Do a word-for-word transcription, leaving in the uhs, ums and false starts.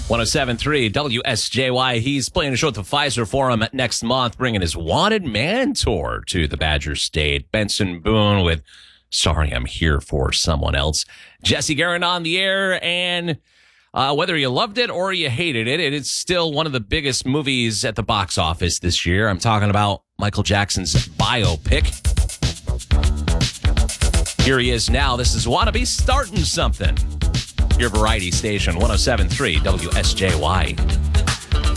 one oh seven point three W S J Y. He's playing a show at the Pfizer Forum next month, bringing his Wanted Man tour to the Badger State. Benson Boone with Sorry I'm Here for Someone Else. Jesse Guerin on the air, and uh, whether you loved it or you hated it, it is still one of the biggest movies at the box office this year. I'm talking about Michael Jackson's biopic. Here he is now. This is Wanna Be Starting Something. Your variety station, one oh seven point three W S J Y.